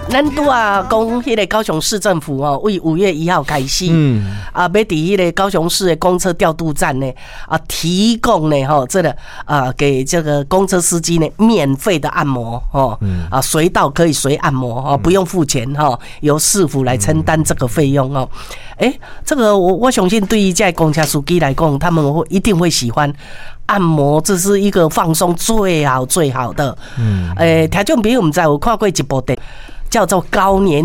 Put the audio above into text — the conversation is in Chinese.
咱拄啊讲迄个高雄市政府哦，为5月1号开始，要伫迄个高雄市的公车调度站呢，提供呢这个给这个公车司机呢免费的按摩随到可以随按摩不用付钱由市府来承担这个费用哦。这个我相信对于这公车司机来讲，他们一定会喜欢。按摩这是一个放松最好的。听众朋友唔知有看过一部电影叫做《高年